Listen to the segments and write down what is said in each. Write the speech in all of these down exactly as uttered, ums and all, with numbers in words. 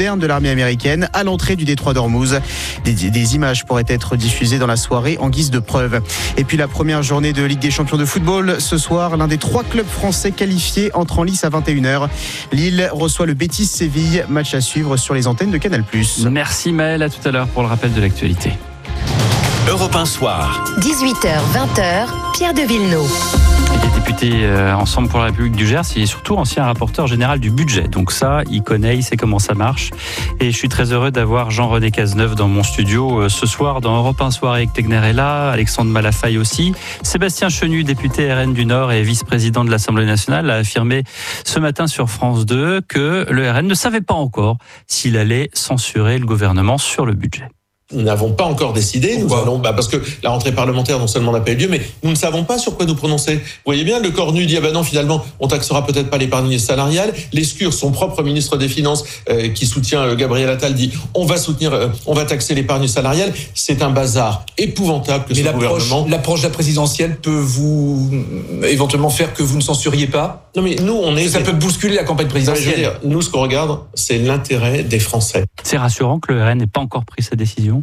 moderne de l'armée américaine à l'entrée du détroit d'Ormuz. Des, des images pourraient être diffusées dans la soirée en guise de preuve. Et puis la première journée de Ligue des champions de football. Ce soir, l'un des trois clubs français qualifiés entre en lice à vingt et une heures. Lille reçoit le Betis Séville. Match à suivre sur les antennes de Canal plus. Merci Maël, à tout à l'heure pour le rappel de l'actualité. Europe un soir. dix-huit heures vingt heures, Pierre de Villeneuve. Il est député euh, Ensemble pour la République du Gers, il est surtout ancien rapporteur général du budget. Donc ça, il connaît, il sait comment ça marche. Et je suis très heureux d'avoir Jean-René Cazeneuve dans mon studio euh, ce soir dans Europe un soir avec Tegner est là, Alexandre Malafaille aussi. Sébastien Chenu, député R N du Nord et vice-président de l'Assemblée nationale, a affirmé ce matin sur France deux que le R N ne savait pas encore s'il allait censurer le gouvernement sur le budget. Nous n'avons pas encore décidé. Nous allons, bah parce que la rentrée parlementaire non seulement n'a pas eu lieu, mais nous ne savons pas sur quoi nous prononcer. Vous voyez bien, le Cornu dit ah ben non, finalement, on taxera peut-être pas l'épargne salariale. Lescure, son propre ministre des Finances, euh, qui soutient euh, Gabriel Attal, dit on va soutenir, euh, on va taxer l'épargne salariale. C'est un bazar épouvantable que mais ce l'approche, gouvernement. L'approche de la présidentielle peut vous éventuellement faire que vous ne censuriez pas. Non mais nous, on est. Ça peut bousculer la campagne présidentielle. Non, je veux dire, nous, ce qu'on regarde, c'est l'intérêt des Français. C'est rassurant que le R N n'ait pas encore pris sa décision.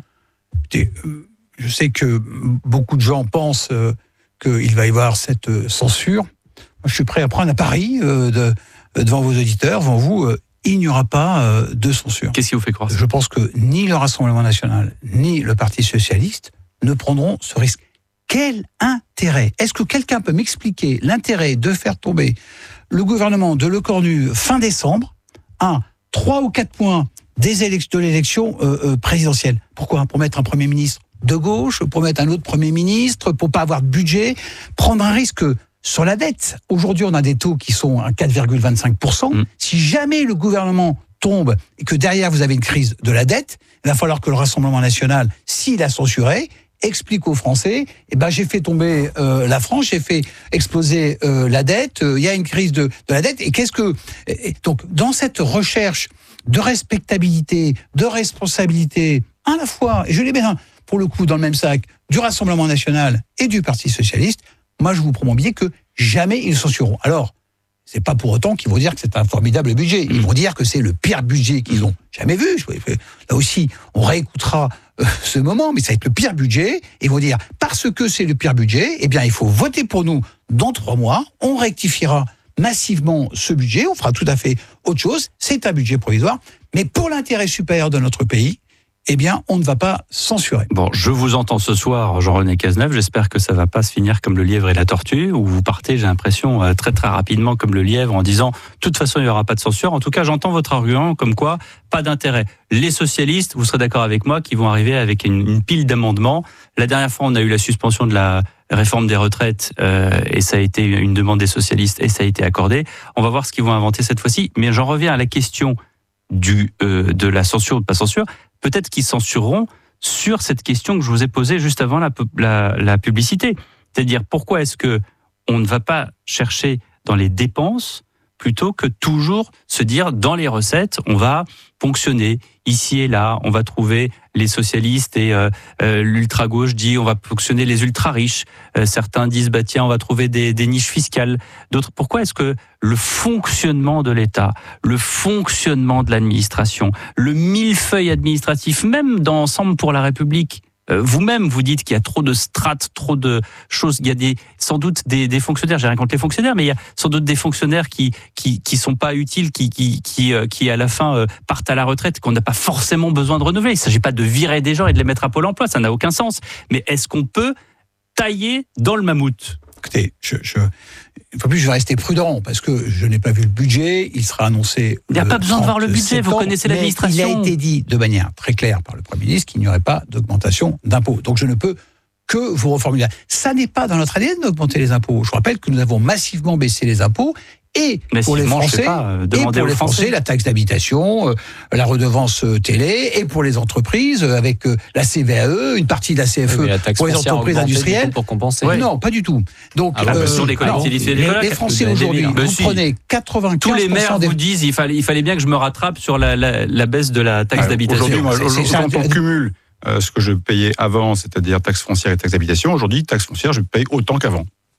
Je sais que beaucoup de gens pensent qu'il va y avoir cette censure. Moi, je suis prêt à prendre un pari de, devant vos auditeurs, devant vous. Il n'y aura pas de censure. Qu'est-ce qui vous fait croire ça ? Je pense que ni le Rassemblement national, ni le Parti socialiste ne prendront ce risque. Quel intérêt ? Est-ce que quelqu'un peut m'expliquer l'intérêt de faire tomber le gouvernement de Lecornu fin décembre à trois ou quatre points des élections, de l'élection euh, euh, présidentielle? Pourquoi ? Pour mettre un Premier ministre de gauche, pour mettre un autre Premier ministre, pour pas avoir de budget, prendre un risque sur la dette. Aujourd'hui, on a des taux qui sont à quatre virgule vingt-cinq pour cent. Mmh. Si jamais le gouvernement tombe et que derrière vous avez une crise de la dette, il va falloir que le Rassemblement national, s'il a censuré, explique aux Français, eh ben j'ai fait tomber euh, la France, j'ai fait exploser euh, la dette, il euh, y a une crise de, de la dette, et qu'est-ce que... Et donc, dans cette recherche de respectabilité, de responsabilité, à la fois, et je les mets pour le coup dans le même sac, du Rassemblement national et du Parti socialiste, moi je vous promets bien que jamais ils censureront. Alors, c'est pas pour autant qu'ils vont dire que c'est un formidable budget. Ils vont dire que c'est le pire budget qu'ils ont jamais vu. Là aussi, on réécoutera euh, ce moment, mais ça va être le pire budget. Ils vont dire, parce que c'est le pire budget, eh bien, il faut voter pour nous dans trois mois. On rectifiera massivement ce budget. On fera tout à fait autre chose. C'est un budget provisoire. Mais pour l'intérêt supérieur de notre pays, eh bien, on ne va pas censurer. Bon, je vous entends ce soir, Jean-René Cazeneuve. J'espère que ça ne va pas se finir comme le lièvre et la tortue, où vous partez, j'ai l'impression, très très rapidement comme le lièvre en disant « de toute façon, il n'y aura pas de censure ». En tout cas, j'entends votre argument comme quoi, pas d'intérêt. Les socialistes, vous serez d'accord avec moi, qui vont arriver avec une, une pile d'amendements. La dernière fois, on a eu la suspension de la réforme des retraites, euh, et ça a été une demande des socialistes, et ça a été accordé. On va voir ce qu'ils vont inventer cette fois-ci. Mais j'en reviens à la question du, euh, de la censure ou de pas censure. Peut-être qu'ils censureront sur cette question que je vous ai posée juste avant la, la, la publicité. C'est-à-dire, pourquoi est-ce que on ne va pas chercher dans les dépenses plutôt que toujours se dire, dans les recettes, on va ponctionner ici et là, on va trouver les socialistes et euh, euh, l'ultra-gauche dit on va ponctionner les ultra-riches. Euh, certains disent, bah tiens, on va trouver des, des niches fiscales. D'autres, pourquoi est-ce que le fonctionnement de l'État, le fonctionnement de l'administration, le millefeuille administratif, même dans Ensemble pour la République, Euh, vous-même, vous dites qu'il y a trop de strates, trop de choses. Il y a des, sans doute des, des fonctionnaires. J'ai rien contre les fonctionnaires, mais il y a sans doute des fonctionnaires qui qui qui sont pas utiles, qui qui qui euh, qui à la fin euh, partent à la retraite, qu'on n'a pas forcément besoin de renouveler. Il ne s'agit pas de virer des gens et de les mettre à Pôle Emploi. Ça n'a aucun sens. Mais est-ce qu'on peut tailler dans le mammouth ? Écoutez, je, je, une fois plus, je vais rester prudent parce que je n'ai pas vu le budget. Il sera annoncé. Il n'y a pas besoin de voir le budget. Vous connaissez l'administration. Il a été dit de manière très claire par le Premier ministre qu'il n'y aurait pas d'augmentation d'impôts. Donc je ne peux que vous reformuler. Ça n'est pas dans notre A D N d'augmenter les impôts. Je vous rappelle que nous avons massivement baissé les impôts. Et mais pour si les Français, pas, euh, et pour les Français, Français, la taxe d'habitation, euh, la redevance euh, télé, et pour les entreprises euh, avec euh, la C V A E, une partie de la C F E oui, la pour les entreprises industrielles. Pour compenser. Ouais. Non, pas du tout. Donc, ah, euh, sur les collectivités, non, les, les Français aujourd'hui, vous, vous prenez quatre-vingt-quinze pour cent. Tous les maires des... vous disent il fallait, il fallait bien que je me rattrape sur la, la, la baisse de la taxe ah, d'habitation. Aujourd'hui, moi, aujourd'hui, quand on cumule euh, ce que je payais avant, c'est-à-dire taxe foncière et taxe d'habitation, aujourd'hui, taxe foncière, je paye autant qu'avant.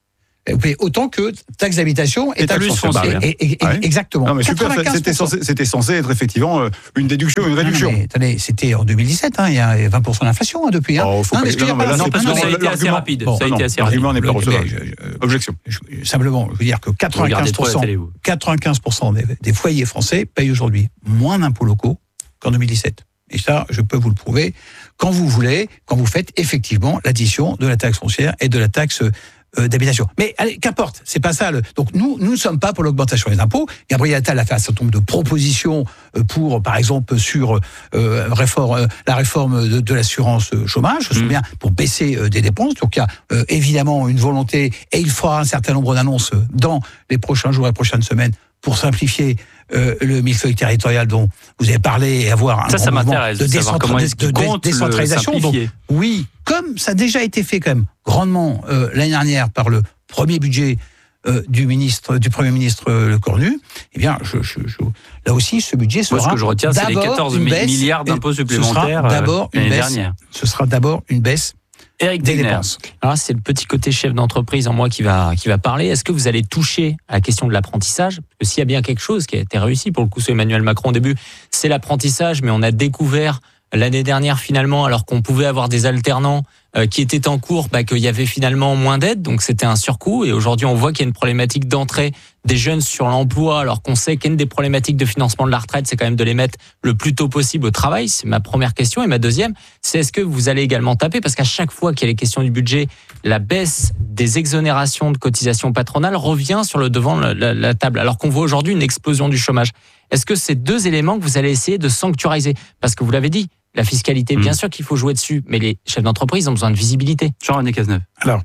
Vous payez autant que taxe d'habitation et, Et taxe taxe foncière. foncière. Et- et- et- Ouais. Exactement. Non, mais super, quatre-vingt-quinze pour cent. c'était censé, c'était censé être effectivement euh, une déduction, une Non, non, réduction. mais attendez, c'était en deux mille dix-sept, hein, il y a vingt pour cent d'inflation hein, depuis. Hein. Oh, faut non, pas- mais ce que non, je veux mais dire là, par c'est là, parce non, que ça a mais- été assez l'argument- rapide. Bon, Ça a non, été non, assez rapide. l'argument n'est pas Mais- recevable. mais je- je- Objection. je- simplement, je veux dire que Vous regardez quatre-vingt-quinze pour cent, trop la télé, vous. quatre-vingt-quinze pour cent des, des foyers français payent aujourd'hui moins d'impôts locaux qu'en deux mille dix-sept. Et ça, je peux vous le prouver quand vous voulez, quand vous faites effectivement l'addition de la taxe foncière et de la taxe euh, d'habitation. Mais allez, qu'importe, c'est pas ça. Le... Donc nous, nous ne sommes pas pour l'augmentation des impôts. Gabriel Attal a fait un certain nombre de propositions euh, pour, par exemple, sur euh, réforme, euh, la réforme de, de l'assurance chômage, je me souviens, pour baisser euh, des dépenses. Donc il y a euh, évidemment une volonté, et il fera un certain nombre d'annonces dans les prochains jours et prochaines semaines pour simplifier euh, le millefeuille territorial dont vous avez parlé et avoir un Ça, ça grand mouvement m'intéresse de, de savoir décentra- comment est-ce de qu'il dé- compte le décentralisation. Donc, simplifier. oui, comme ça a déjà été fait quand même grandement euh, l'année dernière par le premier budget euh, du ministre, du premier ministre euh, Le Cornu, eh bien, je, je, je, là aussi, ce budget sera Moi, ce que je retiens, c'est les d'abord quatorze une baisse, milliards d'impôts et ce sera supplémentaires euh, d'abord une l'année baisse. dernière. Ce sera d'abord une baisse Éric des Degner. dépenses. Alors c'est le petit côté chef d'entreprise en moi qui va qui va parler. Est-ce que vous allez toucher à la question de l'apprentissage? Parce que s'il y a bien quelque chose qui a été réussi pour le coup sous Emmanuel Macron au début, c'est l'apprentissage, mais on a découvert l'année dernière finalement, alors qu'on pouvait avoir des alternants euh, qui étaient en cours, bah, qu'il y avait finalement moins d'aide, donc c'était un surcoût. Et aujourd'hui, on voit qu'il y a une problématique d'entrée des jeunes sur l'emploi, alors qu'on sait qu'une des problématiques de financement de la retraite, c'est quand même de les mettre le plus tôt possible au travail. C'est ma première question. Et ma deuxième, c'est est-ce que vous allez également taper, parce qu'à chaque fois qu'il y a les questions du budget, la baisse des exonérations de cotisations patronales revient sur le devant de la, la table, alors qu'on voit aujourd'hui une explosion du chômage. Est-ce que ces deux éléments que vous allez essayer de sanctuariser? Parce que vous l'avez dit, la fiscalité, bien Mmh. sûr qu'il faut jouer dessus, mais les chefs d'entreprise ont besoin de visibilité. Jean-René Cazeneuve. Alors,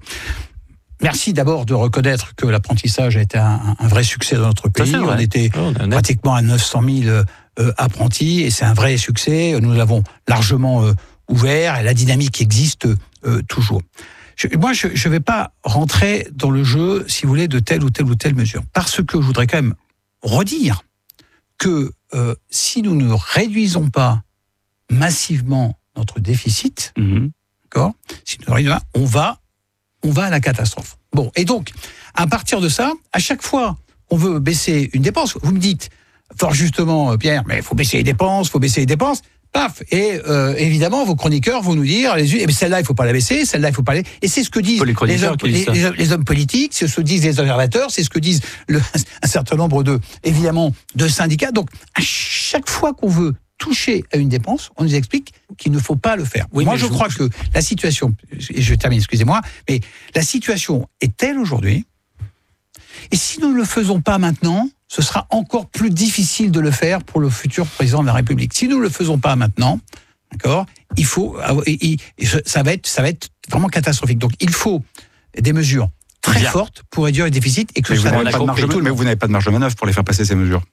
merci d'abord de reconnaître que l'apprentissage a été un, un vrai succès dans notre Ça, pays. c'est vrai. On était Oh, on est honnête. pratiquement à neuf cent mille euh, apprentis et c'est un vrai succès. Nous l'avons largement euh, ouvert et la dynamique existe euh, toujours. Je, moi, je ne vais pas rentrer dans le jeu, si vous voulez, de telle ou telle ou telle mesure. Parce que je voudrais quand même redire que euh, si nous ne réduisons pas massivement notre déficit, Mhm. d'accord, si nous ne réduisons pas, on va, on va à la catastrophe. Bon, et donc, à partir de ça, à chaque fois qu'on veut baisser une dépense, vous me dites, fort justement, Pierre, mais il faut baisser les dépenses, il faut baisser les dépenses. Paf. Et euh, évidemment, vos chroniqueurs vont nous dire, les, eh bien, celle-là, il ne faut pas la baisser, celle-là, il ne faut pas la... Et c'est ce que disent Pas les les, chroniqueurs hommes, qui disent les, ça. les- les hommes politiques, c'est ce que disent les observateurs, c'est ce que disent le, un certain nombre de, évidemment, de syndicats. Donc, à chaque fois qu'on veut toucher à une dépense, on nous explique qu'il ne faut pas le faire. Oui, Moi, mais je je- crois que la situation, et je termine, excusez-moi, mais la situation est telle aujourd'hui, et si nous ne le faisons pas maintenant, ce sera encore plus difficile de le faire pour le futur président de la République. Si nous ne le faisons pas maintenant, d'accord, il faut, et, et, et ça va être, ça va être vraiment catastrophique. Donc, il faut des mesures très Bien. fortes pour réduire les déficits et que Mais ce vous soit n'avez pas de marge de- mais vous n'avez pas de marge de manœuvre pour les faire passer ces mesures.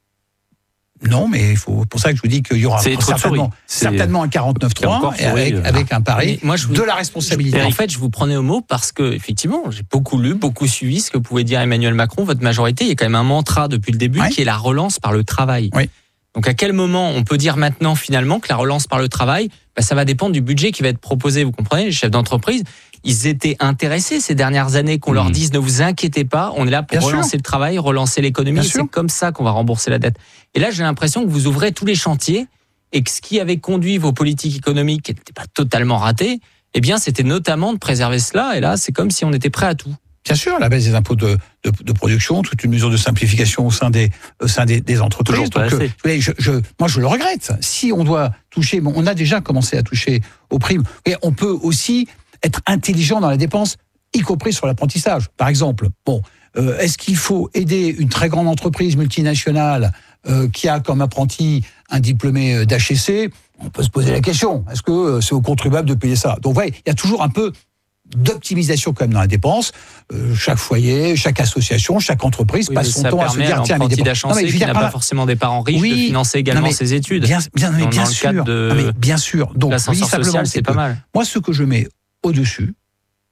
Non, mais il faut, pour ça que je vous dis qu'il y aura C'est trop de certainement, souris. C'est- certainement un quarante-neuf Il y a encore trois et avec, souris, euh, avec un pari Mais moi, je vous- de la responsabilité. Et en fait, je vous prenais au mot parce que, effectivement, j'ai beaucoup lu, beaucoup suivi ce que pouvait dire Emmanuel Macron, votre majorité. Il y a quand même un mantra depuis le début Oui. qui est la relance par le travail. Oui. Donc, à quel moment on peut dire maintenant, finalement, que la relance par le travail, bah, ça va dépendre du budget qui va être proposé. Vous comprenez, les chefs d'entreprise, ils étaient intéressés ces dernières années qu'on Mmh. leur dise ne vous inquiétez pas, on est là pour Bien relancer sûr. le travail, relancer l'économie. Bien C'est sûr. comme ça qu'on va rembourser la dette. Et là, j'ai l'impression que vous ouvrez tous les chantiers et que ce qui avait conduit vos politiques économiques, qui n'étaient pas totalement ratées, eh bien, c'était notamment de préserver cela. Et là, c'est comme si on était prêt à tout. Bien sûr, la baisse des impôts de, de, de production, toute une mesure de simplification au sein des, au sein des, des entreprises. Toujours pas Donc, assez. euh, vous voyez, je, je, moi, je le regrette. Si on doit toucher, bon, on a déjà commencé à toucher aux primes. Et on peut aussi être intelligent dans la dépense, y compris sur l'apprentissage. Par exemple, bon, euh, est-ce qu'il faut aider une très grande entreprise multinationale euh, qui a comme apprenti un diplômé d'H E C? On peut se poser la question. Est-ce que euh, c'est aux contribuables de payer ça? Donc, vous voyez, il y a toujours un peu d'optimisation quand même dans la dépense. Euh, chaque foyer, chaque association, chaque entreprise Oui, passe mais son ça temps à se permet dire à tiens, mes l'apprenti dépenses. Non, mais d'Achancé je veux qui dire n'a par pas là- forcément des parents riches Oui, de financer également non, mais ses études. Bien, bien, mais Dans- bien dans le sûr. cadre de Non, mais bien sûr. Donc, je dis L'ascenseur simplement, social, c'est c'est que pas mal. moi, ce que je mets au-dessus,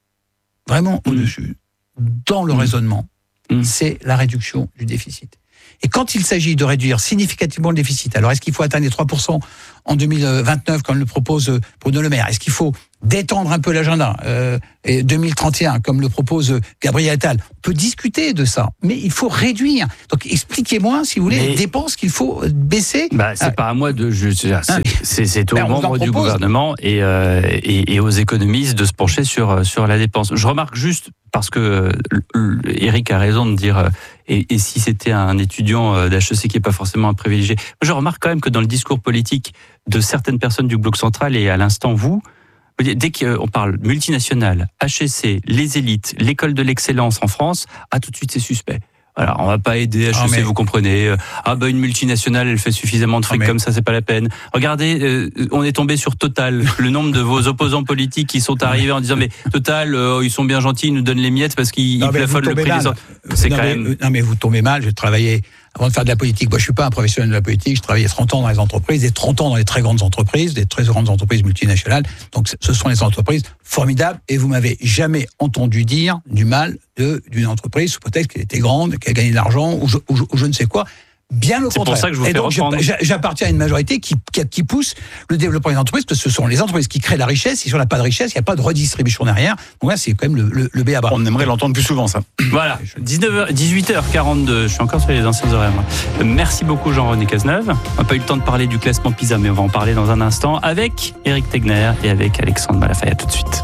vraiment Mmh. au-dessus, dans le Mmh. raisonnement, Mmh. c'est la réduction du déficit. Et quand il s'agit de réduire significativement le déficit, alors est-ce qu'il faut atteindre les trois pour cent en deux mille vingt-neuf, comme le propose Bruno Le Maire? Est-ce qu'il faut détendre un peu l'agenda euh, et deux mille trente et un, comme le propose Gabriel Attal? On peut discuter de ça, mais il faut réduire. Donc expliquez-moi, si vous voulez, mais... les dépenses qu'il faut baisser. Bah, c'est ah. pas à moi de... Je, c'est, c'est, c'est aux ben, membres du gouvernement et, euh, et, et aux économistes de se pencher sur, sur la dépense. Je remarque juste, parce que euh, Éric a raison de dire... Euh, et, et si c'était un étudiant d'H E C qui n'est pas forcément un privilégié, je remarque quand même que dans le discours politique de certaines personnes du bloc central, et à l'instant vous, dès qu'on parle multinationale, H E C, les élites, l'école de l'excellence en France, ah, tout de suite c'est suspect. Alors, on va pas aider H E C, ah, mais... vous comprenez. Ah bah une multinationale, elle fait suffisamment de fric ah, mais... comme ça, c'est pas la peine. Regardez, euh, on est tombé sur Total, le nombre de vos opposants politiques qui sont arrivés en disant mais Total, euh, ils sont bien gentils, ils nous donnent les miettes parce qu'ils ils plafonnent le prix mal. des autres. C'est non, quand mais, même. Non mais vous tombez mal. J'ai travaillé avant de faire de la politique. Moi, je suis pas un professionnel de la politique. Je travaillais trente ans dans les entreprises, et trente ans dans les très grandes entreprises, des très grandes entreprises multinationales. Donc, ce sont les entreprises formidables. Et vous m'avez jamais entendu dire du mal de, d'une entreprise sous prétexte qu'elle était grande, qu'elle gagnait de l'argent ou je, ou, je, ou je ne sais quoi. Bien au c'est contraire. Pour ça que je vous et fais donc, reprendre. J'appartiens à une majorité qui, qui, qui pousse le développement des entreprises, parce que ce sont les entreprises qui créent la richesse. Et si on n'a pas de richesse, il n'y a pas de redistribution derrière. Donc là, c'est quand même le, le, le B A bas. On aimerait l'entendre plus souvent, ça. Voilà, dix-neuf heures, dix-huit heures quarante-deux. Je suis encore sur les anciens horaires. Moi. Merci beaucoup, Jean-René Cazeneuve. On n'a pas eu le temps de parler du classement PISA, mais on va en parler dans un instant avec Éric Tegner et avec Alexandre Malafaye. À tout de suite.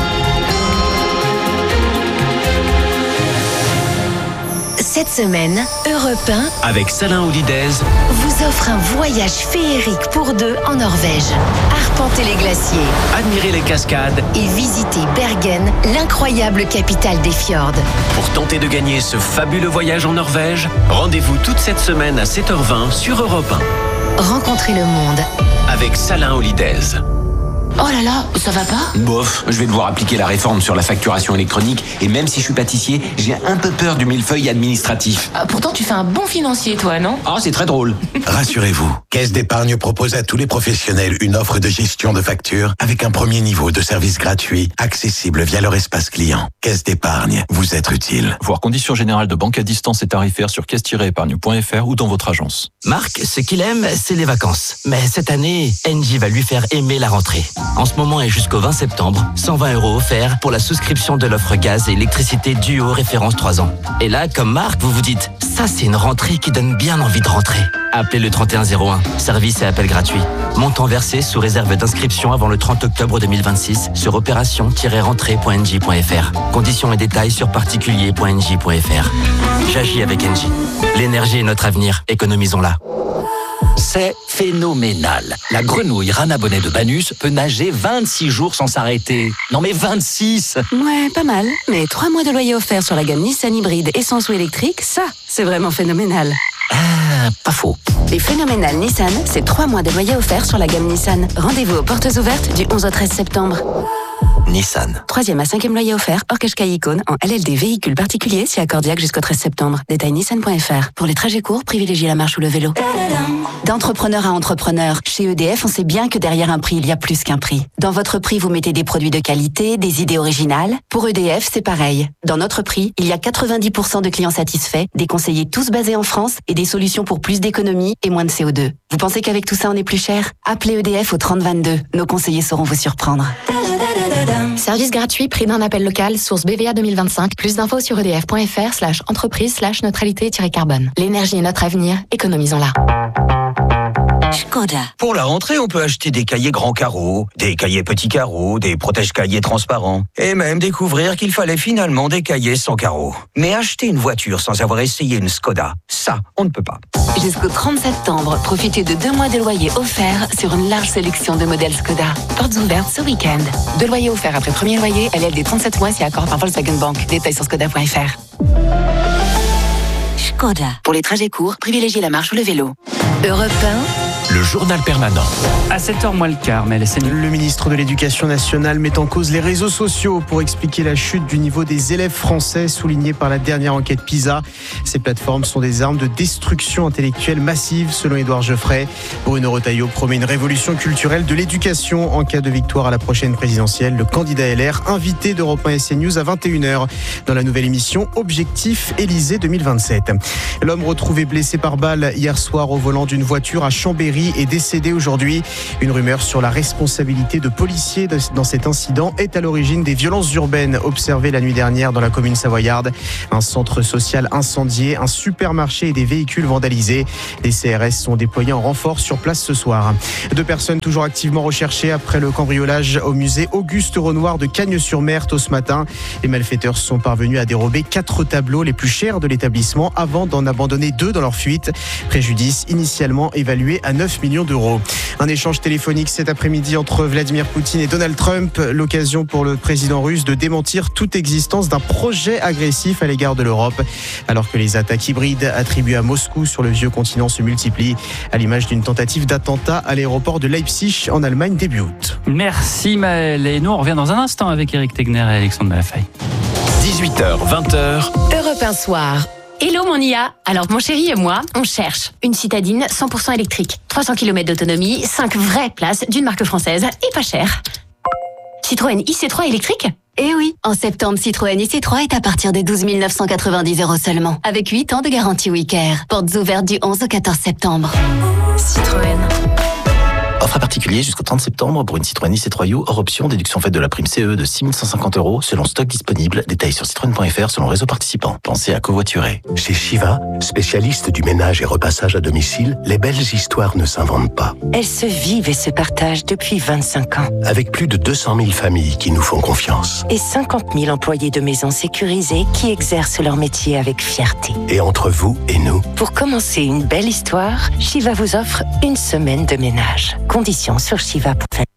Cette semaine, Europe un, avec Salain Oulidez, vous offre un voyage féerique pour deux en Norvège. Arpentez les glaciers, admirez les cascades et visitez Bergen, l'incroyable capitale des fjords. Pour tenter de gagner ce fabuleux voyage en Norvège, rendez-vous toute cette semaine à sept heures vingt sur Europe un. Rencontrez le monde avec Salain Oulidez. Oh là là, ça va pas ? Bof, je vais devoir appliquer la réforme sur la facturation électronique et même si je suis pâtissier, j'ai un peu peur du millefeuille administratif. Ah, pourtant, tu fais un bon financier, toi, non ? Ah, c'est très drôle. Rassurez-vous, Caisse d'épargne propose à tous les professionnels une offre de gestion de factures avec un premier niveau de service gratuit, accessible via leur espace client. Caisse d'épargne, vous êtes utile. Voir conditions générales de banque à distance et tarifaires sur caisse tiret épargne point f r ou dans votre agence. Marc, ce qu'il aime, c'est les vacances. Mais cette année, Engie va lui faire aimer la rentrée. En ce moment et jusqu'au vingt septembre, cent vingt euros offerts pour la souscription de l'offre gaz et électricité Duo référence trois ans. Et là, comme Marc, vous vous dites, ça c'est une rentrée qui donne bien envie de rentrer. Appelez le trente et un zéro un, service et appel gratuit. Montant versé sous réserve d'inscription avant le trente octobre deux mille vingt-six sur opération tiret rentrée point engie point f r. Conditions et détails sur particulier point engie point f r. J'agis avec Engie. L'énergie est notre avenir, économisons-la. C'est phénoménal. La grenouille rana bonnet de Banus peut nager vingt-six jours sans s'arrêter. Non mais vingt-six! Ouais, pas mal. Mais trois mois de loyer offert sur la gamme Nissan hybride essence ou électrique, ça, c'est vraiment phénoménal. Ah, pas faux. Les phénoménales Nissan, c'est trois mois de loyer offert sur la gamme Nissan. Rendez-vous aux portes ouvertes du onze au treize septembre. Nissan. Troisième à cinquième loyer offert, hors Qashqai Icône, en L L D véhicule particulier, si accordiaque jusqu'au treize septembre. Détail nissan point f r. Pour les trajets courts, privilégiez la marche ou le vélo. D'entrepreneur à entrepreneur, chez E D F, on sait bien que derrière un prix, il y a plus qu'un prix. Dans votre prix, vous mettez des produits de qualité, des idées originales. Pour E D F, c'est pareil. Dans notre prix, il y a quatre-vingt-dix pour cent de clients satisfaits, des conseillers tous basés en France et des solutions pour plus d'économie et moins de C O deux. Vous pensez qu'avec tout ça, on est plus cher ? Appelez E D F au trente vingt-deux. Nos conseillers sauront vous surprendre. Service gratuit, prix d'un appel local, source B V A deux mille vingt-cinq. Plus d'infos sur edf point f r slash entreprise slash neutralité-carbone. L'énergie est notre avenir, économisons-la. Skoda. Pour la rentrée, on peut acheter des cahiers grands carreaux, des cahiers petits carreaux, des protège-cahiers transparents, et même découvrir qu'il fallait finalement des cahiers sans carreaux. Mais acheter une voiture sans avoir essayé une Skoda, ça, on ne peut pas. Jusqu'au trente septembre, profitez de deux mois de loyer offerts sur une large sélection de modèles Skoda. Portes ouvertes ce week-end. Deux loyers offerts après premier loyer, L L D trente-sept mois si accord par Volkswagen Bank. Détails sur skoda point f r. Skoda. Pour les trajets courts, privilégiez la marche ou le vélo. Europe un, le journal permanent. À sept heures moins le quart, mais le ministre de l'Éducation nationale met en cause les réseaux sociaux pour expliquer la chute du niveau des élèves français soulignée par la dernière enquête PISA. Ces plateformes sont des armes de destruction intellectuelle massive, selon Édouard Geoffrey. Bruno Retailleau promet une révolution culturelle de l'éducation en cas de victoire à la prochaine présidentielle. Le candidat L R, invité d'Europe un et C News à vingt et une heures dans la nouvelle émission Objectif Élysée deux mille vingt-sept. L'homme retrouvé blessé par balle hier soir au volant d'une voiture à Chambéry est décédé aujourd'hui. Une rumeur sur la responsabilité de policiers dans cet incident est à l'origine des violences urbaines observées la nuit dernière dans la commune savoyarde. Un centre social incendié, un supermarché et des véhicules vandalisés. Des C R S sont déployés en renfort sur place ce soir. Deux personnes toujours activement recherchées après le cambriolage au musée Auguste Renoir de Cagnes-sur-Mer tôt ce matin. Les malfaiteurs sont parvenus à dérober quatre tableaux les plus chers de l'établissement avant d'en abandonner deux dans leur fuite. Préjudice initialement évalué à neuf millions d'euros. Un échange téléphonique cet après-midi entre Vladimir Poutine et Donald Trump, l'occasion pour le président russe de démentir toute existence d'un projet agressif à l'égard de l'Europe, alors que les attaques hybrides attribuées à Moscou sur le vieux continent se multiplient, à l'image d'une tentative d'attentat à l'aéroport de Leipzig en Allemagne début août. Merci Maël, et nous on revient dans un instant avec Éric Tegner et Alexandre Malafaye. dix-huit heures, vingt heures. Europe un soir. Hello mon I A. Alors mon chéri et moi, on cherche une citadine cent pour cent électrique, trois cents kilomètres d'autonomie, cinq vraies places d'une marque française et pas cher. Citroën I C trois électrique ? Eh oui, en septembre, Citroën I C trois est à partir de douze mille neuf cent quatre-vingt-dix euros seulement, avec huit ans de garantie WeCare. Portes ouvertes du onze au quatorze septembre. Citroën. Offre à particulier jusqu'au trente septembre pour une Citroën I C trois U hors option, déduction faite de la prime C E de six mille cent cinquante euros selon stock disponible. Détails sur citroën point f r selon réseau participant. Pensez à covoiturer. Chez Shiva, spécialiste du ménage et repassage à domicile, les belles histoires ne s'inventent pas. Elles se vivent et se partagent depuis vingt-cinq ans. Avec plus de deux cent mille familles qui nous font confiance. Et cinquante mille employés de maisons sécurisées qui exercent leur métier avec fierté. Et entre vous et nous, pour commencer une belle histoire, Shiva vous offre une semaine de ménage. Conditions sur shiva point f r.